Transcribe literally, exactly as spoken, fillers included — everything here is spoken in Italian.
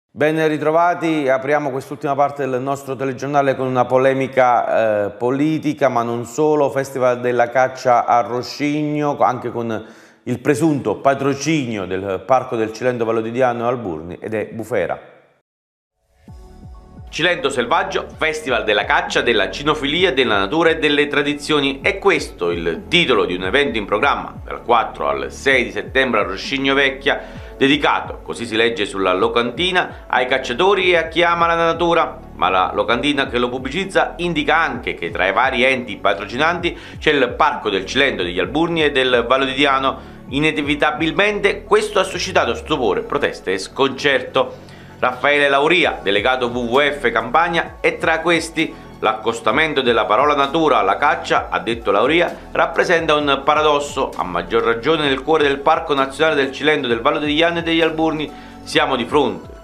Ben ritrovati, apriamo quest'ultima parte del nostro telegiornale con una polemica eh, politica, ma non solo. Festival della caccia a Roscigno, anche con il presunto patrocinio del Parco del Cilento Vallo di Diano e Alburni, ed è Bufera. Cilento Selvaggio, Festival della caccia, della cinofilia, della natura e delle tradizioni. È questo il titolo di un evento in programma dal quattro al sei di settembre a Roscigno Vecchia, dedicato, così si legge sulla locantina, ai cacciatori e a chi ama la natura. Ma la locantina che lo pubblicizza indica anche che tra i vari enti patrocinanti c'è il Parco del Cilento, degli Alburni e del Vallo di Diano. Inevitabilmente questo ha suscitato stupore, proteste e sconcerto. Raffaele Lauria, delegato W W F Campania, è tra questi. L'accostamento della parola natura alla caccia, ha detto Lauria, rappresenta un paradosso, a maggior ragione nel cuore del Parco Nazionale del Cilento, del Vallo di Diano e degli Alburni. Siamo di fronte